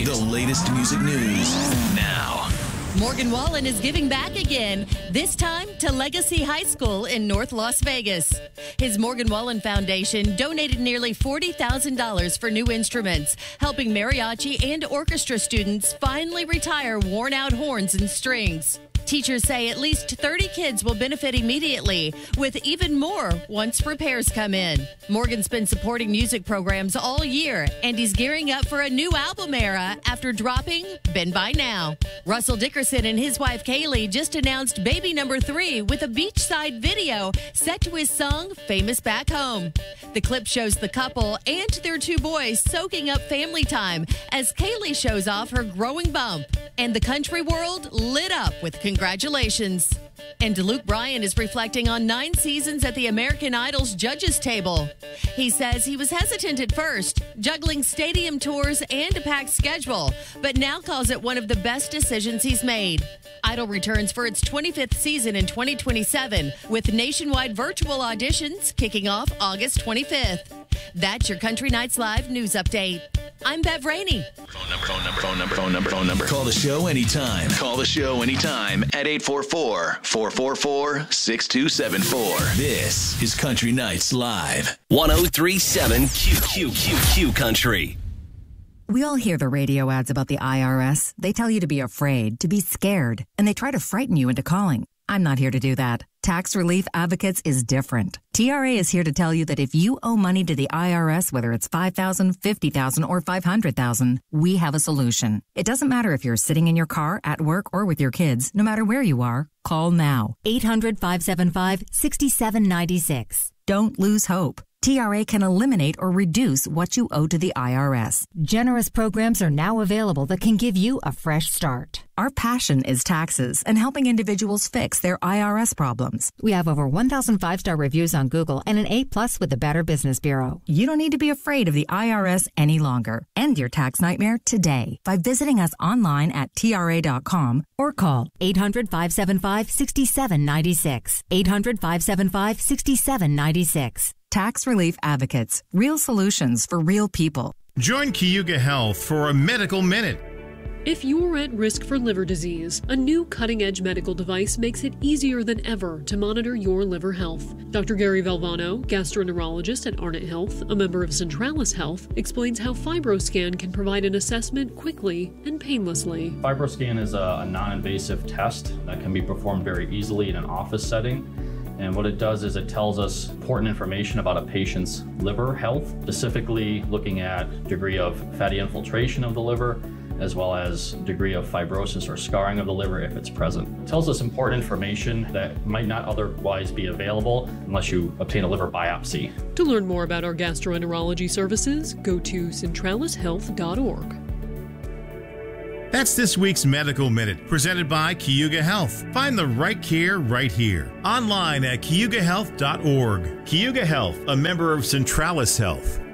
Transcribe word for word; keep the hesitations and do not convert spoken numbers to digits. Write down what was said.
The latest music news now. Morgan Wallen is giving back again, this time to Legacy High School in North Las Vegas. His Morgan Wallen Foundation donated nearly forty thousand dollars for new instruments, helping mariachi and orchestra students finally retire worn-out horns and strings. Teachers say at least thirty kids will benefit immediately, with even more once repairs come in. Morgan's been supporting music programs all year, and he's gearing up for a new album era after dropping Been By Now. Russell Dickerson and his wife Kaylee just announced baby number three with a beachside video set to his song Famous Back Home. The clip shows the couple and their two boys soaking up family time as Kaylee shows off her growing bump, and the country world lit up with congratulations. And Luke Bryan is reflecting on nine seasons at the American Idol's judges table. He says he was hesitant at first, juggling stadium tours and a packed schedule, but now calls it one of the best decisions he's made. Idol returns for its twenty-fifth season in twenty twenty-seven, with nationwide virtual auditions kicking off August twenty-fifth. That's your Country Nights Live news update. I'm Bev Rainey. Phone number, phone number, phone number, phone number, phone number. Call the show anytime. Call the show anytime at eight four four, four four four, six two seven four. This is Country Nights Live. one oh three point seven Q Q Q Q Country. We all hear the radio ads about the I R S. They tell you to be afraid, to be scared, and they try to frighten you into calling. I'm not here to do that. Tax Relief Advocates is different. T R A is here to tell you that if you owe money to the I R S, whether it's five thousand dollars, fifty thousand dollars, or five hundred thousand dollars, we have a solution. It doesn't matter if you're sitting in your car, at work, or with your kids. No matter where you are, call now. eight hundred, five seven five, six seven nine six. Don't lose hope. T R A can eliminate or reduce what you owe to the I R S. Generous programs are now available that can give you a fresh start. Our passion is taxes and helping individuals fix their I R S problems. We have over one thousand five-star reviews on Google and an A plus with the Better Business Bureau. You don't need to be afraid of the I R S any longer. End your tax nightmare today by visiting us online at T R A dot com or call eight hundred, five seven five, six seven nine six. eight hundred, five seven five, six seven nine six. Tax Relief Advocates. Real solutions for real people. Join Cayuga Health for a Medical Minute. If you're at risk for liver disease, a new cutting-edge medical device makes it easier than ever to monitor your liver health. Doctor Gary Valvano, gastroenterologist at Arnett Health, a member of Centralis Health, explains how FibroScan can provide an assessment quickly and painlessly. FibroScan is a, a non-invasive test that can be performed very easily in an office setting. And what it does is it tells us important information about a patient's liver health, specifically looking at degree of fatty infiltration of the liver, as well as degree of fibrosis or scarring of the liver if it's present. It tells us important information that might not otherwise be available unless you obtain a liver biopsy. To learn more about our gastroenterology services, go to centralis health dot org. That's this week's Medical Minute, presented by Cayuga Health. Find the right care right here. Online at cayuga health dot org. Cayuga Health, a member of Centralis Health.